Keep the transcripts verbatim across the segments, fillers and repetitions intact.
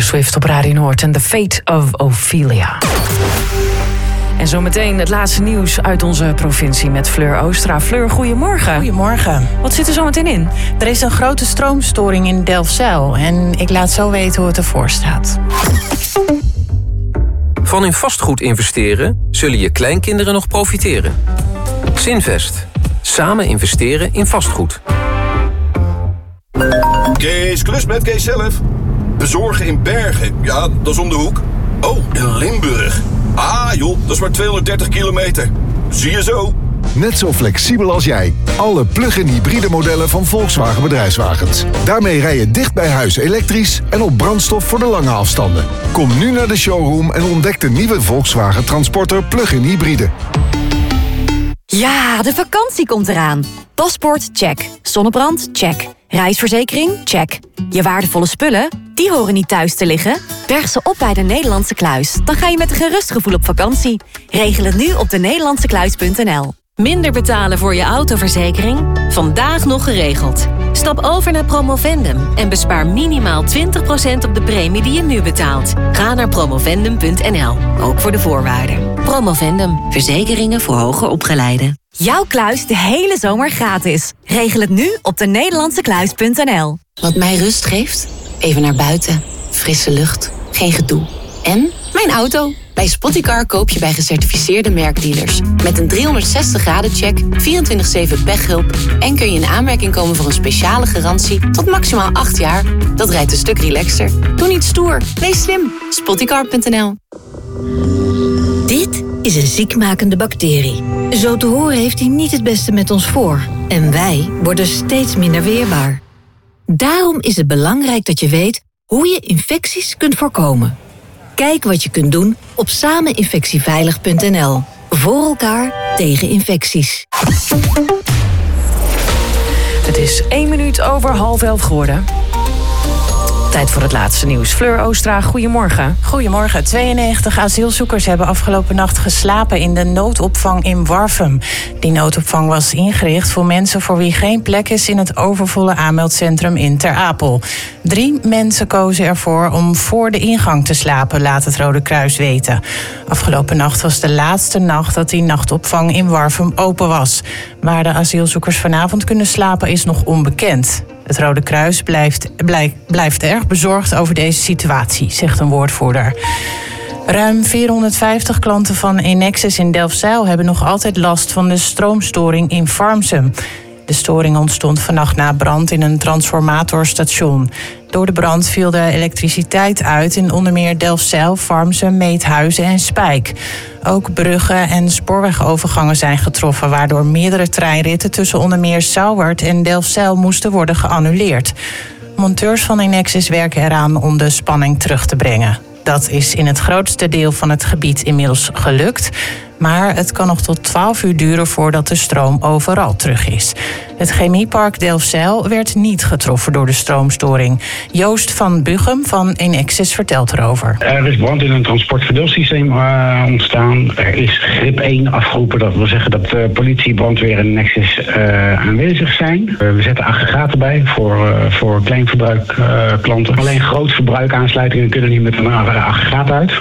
Taylor Swift op Radio Noord en The Fate of Ophelia. En zometeen het laatste nieuws uit onze provincie met Fleur Oostra. Fleur, goedemorgen. Goedemorgen. Wat zit er zo meteen in? Er is een grote stroomstoring in Delfzijl en ik laat zo weten hoe het ervoor staat. Van in vastgoed investeren zullen je kleinkinderen nog profiteren. Zinvest. Samen investeren in vastgoed. Kees Klus met Kees zelf. Bezorgen in Bergen. Ja, dat is om de hoek. Oh, in Limburg. Ah joh, dat is maar tweehonderddertig kilometer. Zie je zo. Net zo flexibel als jij. Alle plug-in hybride modellen van Volkswagen Bedrijfswagens. Daarmee rij je dicht bij huis elektrisch en op brandstof voor de lange afstanden. Kom nu naar de showroom en ontdek de nieuwe Volkswagen Transporter plug-in hybride. Ja, de vakantie komt eraan. Paspoort, check. Zonnebrand, check. Reisverzekering, check. Je waardevolle spullen, die horen niet thuis te liggen. Berg ze op bij de Nederlandse Kluis. Dan ga je met een gerust gevoel op vakantie. Regel het nu op de nederlandse kluis punt n l. Minder betalen voor je autoverzekering? Vandaag nog geregeld. Stap over naar Promovendum en bespaar minimaal twintig procent op de premie die je nu betaalt. Ga naar promovendum punt n l, ook voor de voorwaarden. Promovendum, verzekeringen voor hoger opgeleiden. Jouw kluis de hele zomer gratis. Regel het nu op de nederlandse kluis punt n l. Wat mij rust geeft? Even naar buiten. Frisse lucht. Geen gedoe. En mijn auto. Bij Spottycar koop je bij gecertificeerde merkdealers. Met een driehonderdzestig graden check, vierentwintig zeven pechhulp... en kun je in aanmerking komen voor een speciale garantie tot maximaal acht jaar. Dat rijdt een stuk relaxter. Doe niet stoer. Wees slim. Spottycar punt n l. Dit is een ziekmakende bacterie. Zo te horen heeft hij niet het beste met ons voor. En wij worden steeds minder weerbaar. Daarom is het belangrijk dat je weet hoe je infecties kunt voorkomen. Kijk wat je kunt doen op sameninfectieveilig punt n l. Voor elkaar tegen infecties. Het is één minuut over half elf geworden. Tijd voor het laatste nieuws. Fleur Oostra, goedemorgen. Goedemorgen. tweeënnegentig asielzoekers hebben afgelopen nacht geslapen in de noodopvang in Warffum. Die noodopvang was ingericht voor mensen voor wie geen plek is in het overvolle aanmeldcentrum in Ter Apel. Drie mensen kozen ervoor om voor de ingang te slapen, laat het Rode Kruis weten. Afgelopen nacht was de laatste nacht dat die nachtopvang in Warffum open was. Waar de asielzoekers vanavond kunnen slapen is nog onbekend. Het Rode Kruis blijft, blijf, blijft erg bezorgd over deze situatie, zegt een woordvoerder. Ruim vierhonderdvijftig klanten van Enexis in Delfzijl hebben nog altijd last van de stroomstoring in Farmsum. De storing ontstond vannacht na brand in een transformatorstation. Door de brand viel de elektriciteit uit in onder meer Delfzijl, Farmsum, Meethuizen en Spijk. Ook bruggen en spoorwegovergangen zijn getroffen, waardoor meerdere treinritten tussen onder meer Sauwerd en Delfzijl moesten worden geannuleerd. Monteurs van Enexis werken eraan om de spanning terug te brengen. Dat is in het grootste deel van het gebied inmiddels gelukt. Maar het kan nog tot twaalf uur duren voordat de stroom overal terug is. Het chemiepark Delfzijl werd niet getroffen door de stroomstoring. Joost van Buchem van Enexis vertelt erover. Er is brand in een transportverdeelsysteem uh, ontstaan. Er is grip één afgeroepen. Dat wil zeggen dat uh, politie, brandweer en Enexis uh, aanwezig zijn. Uh, we zetten aggregaten bij voor, uh, voor kleinverbruik uh, klanten. Alleen groot verbruik aansluitingen kunnen niet met een aggregaat uit.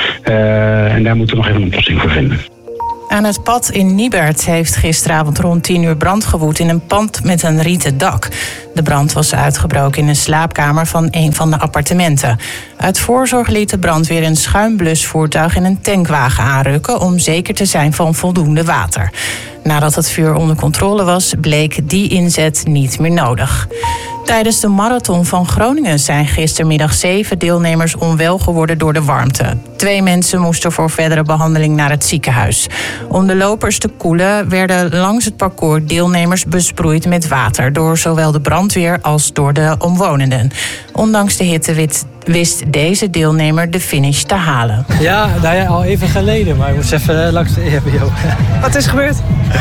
Uh, en daar moeten we nog even een oplossing voor vinden. Aan het pad in Niebert heeft gisteravond rond tien uur brand gewoed in een pand met een rieten dak. De brand was uitgebroken in een slaapkamer van een van de appartementen. Uit voorzorg liet de brandweer een schuimblusvoertuig en een tankwagen aanrukken om zeker te zijn van voldoende water. Nadat het vuur onder controle was, bleek die inzet niet meer nodig. Tijdens de marathon van Groningen zijn gistermiddag zeven deelnemers onwel geworden door de warmte. Twee mensen moesten voor verdere behandeling naar het ziekenhuis. Om de lopers te koelen werden langs het parcours deelnemers besproeid met water door zowel de brandweer als door de omwonenden. Ondanks de hitte wist deze deelnemer de finish te halen. Ja, nou ja, al even geleden, maar ik moest even langs de E H B O. Wat is gebeurd?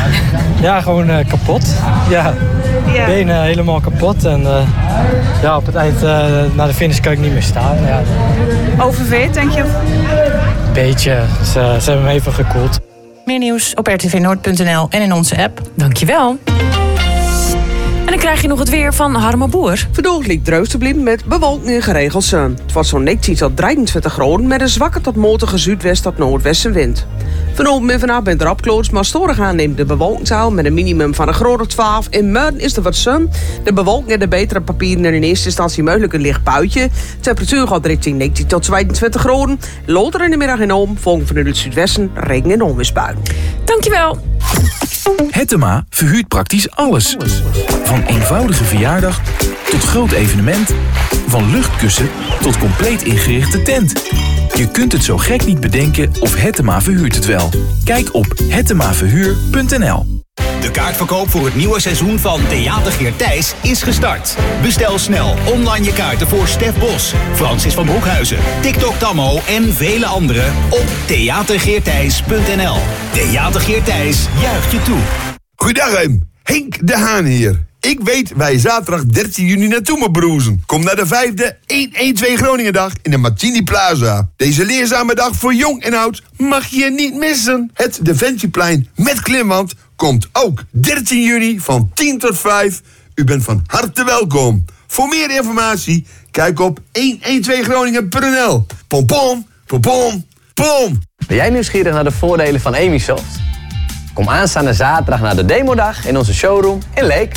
Ja, gewoon uh, kapot. Ja. Ja. Benen helemaal kapot en uh, ja, op het eind uh, naar de finish kan ik niet meer staan. Ja. Oververhit, denk je? Beetje, ze, ze hebben me even gekoeld. Meer nieuws op r t v noord punt n l en in onze app. Dankjewel. dan krijg je nog het weer van Harme Boer. Vandaag ligt druis te blijven met bewolking en geregeld zon. Het wordt zo'n negentien tot drieëntwintig graden met een zwakke tot matige zuidwest tot noordwestenwind. Vanavond en vannacht bent er opkloos, maar storig aanneemt de bewolkingsaal met een minimum van een graad of twaalf. In Muiden is er wat zon. De bewolking en de betere papieren en in eerste instantie mogelijk een licht buitje. Temperatuur gaat richting negentien tot tweeëntwintig graden. Later in de middag en om volgen vanuit het zuidwesten regen- en onweersbuien. Dankjewel. Hettema verhuurt praktisch alles. Van eenvoudige verjaardag tot groot evenement. Van luchtkussen tot compleet ingerichte tent. Je kunt het zo gek niet bedenken of Hettema verhuurt het wel. Kijk op hettema verhuur punt n l. De kaartverkoop voor het nieuwe seizoen van Theater Geert Thijs is gestart. Bestel snel online je kaarten voor Stef Bos, Francis van Broekhuizen, TikTok Tammo en vele anderen op theater geert thijs punt n l. Theater Geert Thijs juicht je toe. Goeiedag, Ruim. Henk de Haan hier. Ik weet waar je zaterdag dertien juni naartoe moet broezen. Kom naar de vijfde honderdtwaalf Groningendag in de Martini Plaza. Deze leerzame dag voor jong en oud mag je niet missen. Het Defensieplein met klimwand komt ook dertien juni van tien tot vijf. U bent van harte welkom. Voor meer informatie, kijk op honderdtwaalf groningen punt n l. Pom pom, pom pom, pom. Ben jij nieuwsgierig naar de voordelen van Emisoft? Kom aanstaande zaterdag naar de demodag in onze showroom in Leek.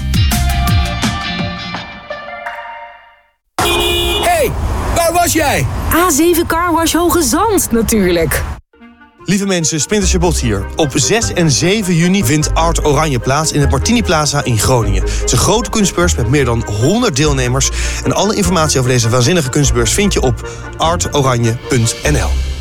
Hey, waar was jij? A zeven Carwash Hoge Zand, natuurlijk. Lieve mensen, Splinter Chabot hier. Op zes en zeven juni vindt Art Oranje plaats in het Martini Plaza in Groningen. Het is een grote kunstbeurs met meer dan honderd deelnemers. En alle informatie over deze waanzinnige kunstbeurs vind je op art oranje punt n l.